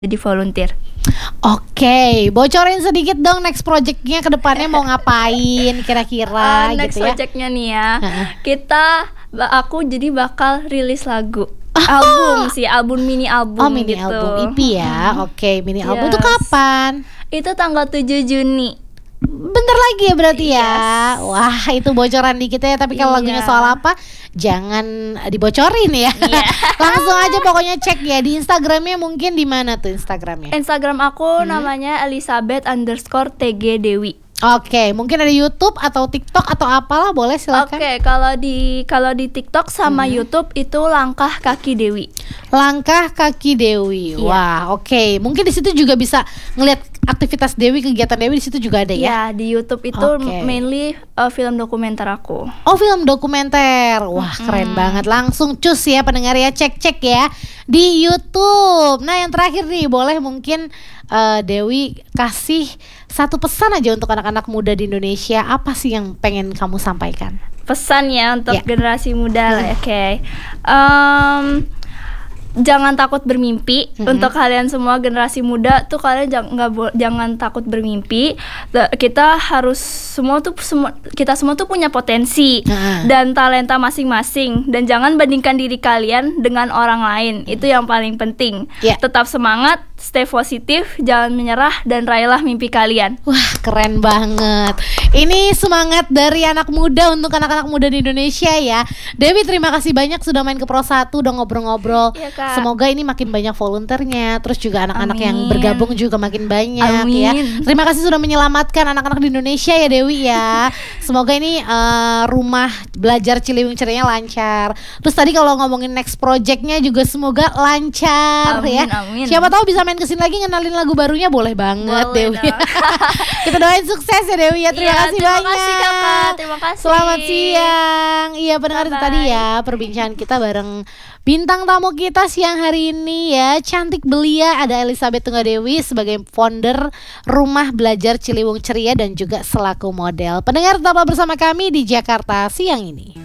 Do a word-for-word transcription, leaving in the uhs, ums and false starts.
jadi volunteer. Oke, bocorin sedikit dong next projectnya ke depannya mau ngapain kira-kira uh, next gitu ya. projectnya nih ya, uh-uh. kita, aku jadi bakal rilis lagu. Oh. Album sih, album mini album Oh mini gitu. album, E P ya. Oke, okay, mini yes. album itu kapan? Itu tanggal tujuh Juni. Bentar lagi ya berarti yes. ya. Wah itu bocoran dikit ya. Tapi kalau iya. lagunya soal apa jangan dibocorin ya. Iya. Langsung aja pokoknya cek ya di Instagramnya. Mungkin di mana tuh Instagramnya? Instagram aku hmm? namanya Elizabeth underscore T G Dewi. Oke, okay, mungkin ada YouTube atau TikTok atau apalah, boleh silakan. Oke, okay, kalau di kalau di TikTok sama hmm. YouTube itu Langkah Kaki Dewi. Langkah Kaki Dewi. Iya. Wah, oke. Okay. Mungkin di situ juga bisa ngelihat aktivitas Dewi, kegiatan Dewi di situ juga ada ya. Ya, di YouTube itu okay. mainly uh, film dokumenter aku. Oh, film dokumenter. Wah, keren hmm. banget. Langsung cus ya pendengar ya, cek-cek ya di YouTube. Nah, yang terakhir nih, boleh mungkin uh, Dewi kasih satu pesan aja untuk anak-anak muda di Indonesia. Apa sih yang pengen kamu sampaikan? Pesan ya untuk ya. generasi muda lah, oke. Okay. Um, jangan takut bermimpi. Mm-hmm. Untuk kalian semua generasi muda tuh kalian jangan nggak bo- jangan takut bermimpi. Kita harus semua tuh semua kita semua tuh punya potensi mm-hmm. dan talenta masing-masing, dan jangan bandingkan diri kalian dengan orang lain. Mm-hmm. Itu yang paling penting. Yeah. Tetap semangat, stay positif, jangan menyerah, dan raihlah mimpi kalian. Wah, keren banget. Ini semangat dari anak muda untuk anak-anak muda di Indonesia ya. Dewi, terima kasih banyak sudah main ke Pro satu, udah ngobrol-ngobrol. Ya, Kak. Semoga ini makin banyak volunteernya, terus juga anak-anak Amin. yang bergabung juga makin banyak. Amin. Ya. Terima kasih sudah menyelamatkan anak-anak di Indonesia ya Dewi ya. Semoga ini uh, rumah belajar Ciliwung Cerianya lancar. Terus tadi kalau ngomongin next projectnya juga semoga lancar. Amin, ya. amin. Siapa tahu bisa main kesini lagi ngenalin lagu barunya, boleh banget. Boleh Dewi. Kita doain sukses ya Dewi ya. Terima ya, kasih terima banyak. Kasih, Kakak. Terima kasih. Selamat siang. Iya pendengar itu tadi ya perbincangan kita bareng bintang tamu kita siang hari ini ya. Cantik belia, ada Elizabeth Tunggadewi sebagai founder Rumah Belajar Ciliwung Ceria dan juga selaku model. Pendengar tetaplah bersama kami di Jakarta siang ini.